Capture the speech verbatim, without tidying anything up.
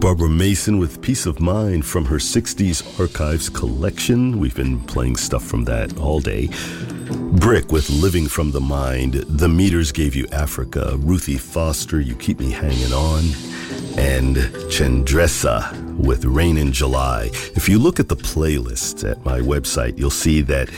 Barbara Mason with Peace of Mind from her sixties Archives collection. We've been playing stuff from that all day. Brick with Living from the Mind. The Meters gave you Africa. Ruthie Foster, You Keep Me Hanging On. And Chandresa with Rain in July. If you look at the playlist at my website, you'll see that